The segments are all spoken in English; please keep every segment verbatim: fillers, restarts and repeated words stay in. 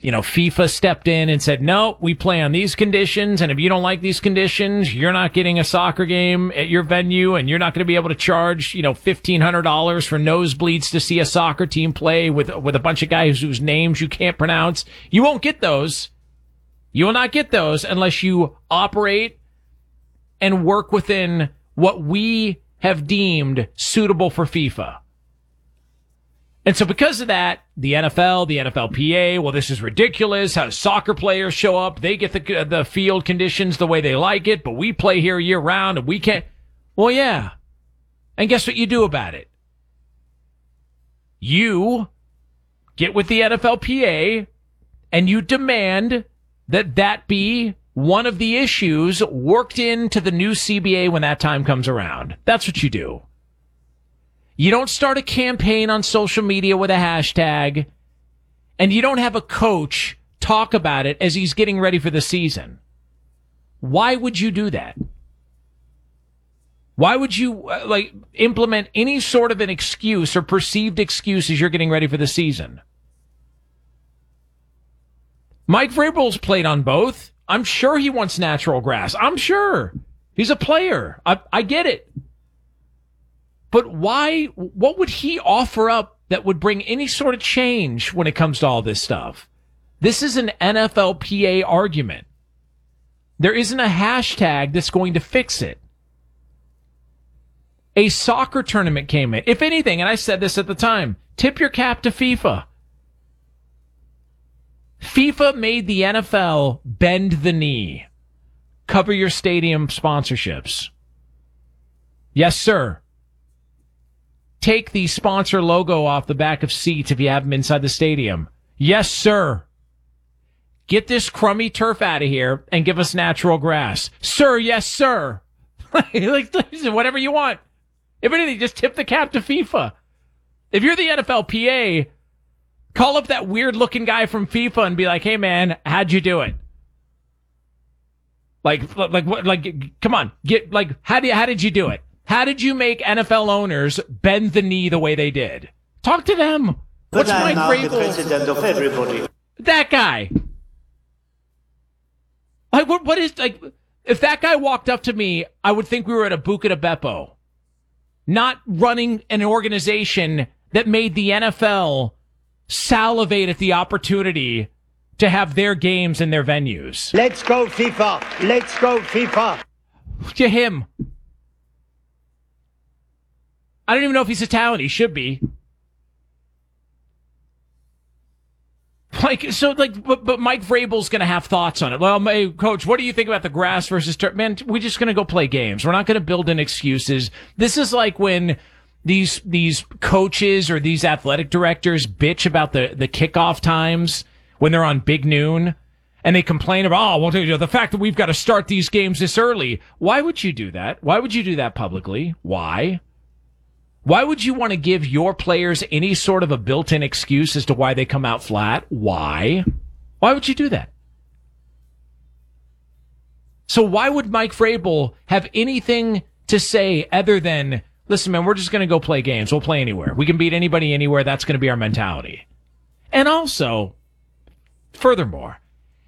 you know, FIFA stepped in and said, no, we play on these conditions, and if you don't like these conditions, you're not getting a soccer game at your venue, and you're not going to be able to charge, you know, fifteen hundred dollars for nosebleeds to see a soccer team play with, with a bunch of guys whose names you can't pronounce. You won't get those. You will not get those unless you operate and work within what we have deemed suitable for FIFA. And so because of that, the N F L, the N F L P A, well, this is ridiculous. How soccer players show up, they get the the field conditions the way they like it, but we play here year round and we can't. Well, yeah. And guess what you do about it? You get with the N F L P A and you demand that that be one of the issues worked into the new C B A when that time comes around. That's what you do. You don't start a campaign on social media with a hashtag, and you don't have a coach talk about it as he's getting ready for the season. Why would you do that? Why would you uh, like implement any sort of an excuse or perceived excuse as you're getting ready for the season? Mike Vrabel's played on both. I'm sure he wants natural grass. I'm sure. He's a player. I, I get it. But why, what would he offer up that would bring any sort of change when it comes to all this stuff? This is an N F L P A argument. There isn't a hashtag that's going to fix it. A soccer tournament came in. If anything, and I said this at the time, tip your cap to FIFA. FIFA made the N F L bend the knee. Cover your stadium sponsorships. Yes, sir. Take the sponsor logo off the back of seats if you have them inside the stadium. Yes, sir. Get this crummy turf out of here and give us natural grass. Sir, yes, sir. Like, whatever you want. If anything, just tip the cap to FIFA. If you're the N F L P A, call up that weird-looking guy from FIFA and be like, hey, man, how'd you do it? Like, like, what? Like, come on. Get, like, how do you, how did you do it? How did you make N F L owners bend the knee the way they did? Talk to them. But What's I'm Mike now Vrabel? the president of everybody. That guy. Like, what, what is, like, if that guy walked up to me, I would think we were at a Buca de Beppo. Not running an organization that made the N F L salivate at the opportunity to have their games in their venues. Let's go, FIFA. Let's go, FIFA. To him. I don't even know if he's Italian. He should be. Like, so, like, but, but Mike Vrabel's going to have thoughts on it. Well, hey, coach, what do you think about the grass versus turf? Man, we're just going to go play games. We're not going to build in excuses. This is like when these, these coaches or these athletic directors bitch about the, the kickoff times when they're on Big Noon and they complain about, oh, well, you know, the fact that we've got to start these games this early. Why would you do that? Why would you do that publicly? Why? Why would you want to give your players any sort of a built-in excuse as to why they come out flat? Why? Why would you do that? So why would Mike Vrabel have anything to say other than, listen, man, we're just going to go play games. We'll play anywhere. We can beat anybody anywhere. That's going to be our mentality. And also, furthermore,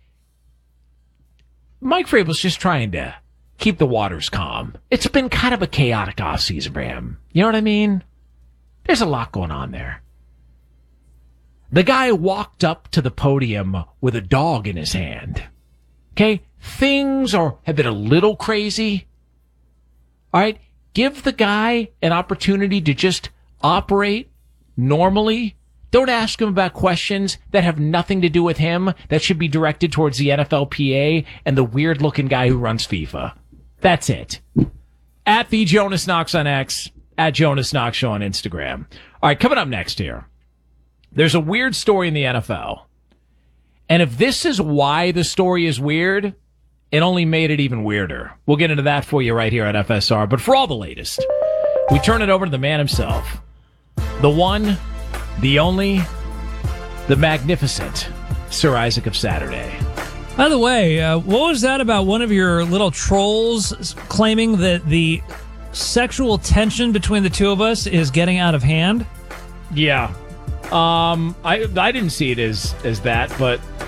Mike Vrabel's just trying to keep the waters calm. It's been kind of a chaotic offseason for him. You know what I mean? There's a lot going on there. The guy walked up to the podium with a dog in his hand. Okay? Things are have been a little crazy. All right? Give the guy an opportunity to just operate normally. Don't ask him about questions that have nothing to do with him, that should be directed towards the N F L P A and the weird-looking guy who runs FIFA. That's it. At the Jonas Knox on X, at Jonas Knox Show on Instagram. All right, coming up next here, there's a weird story in the N F L. And if this is why the story is weird, it only made it even weirder. We'll get into that for you right here at F S R. But for all the latest, we turn it over to the man himself. The one, the only, the magnificent Sir Isaac of Saturday. By the way, uh, what was that about one of your little trolls claiming that the sexual tension between the two of us is getting out of hand? Yeah. Um, I I didn't see it as, as that, but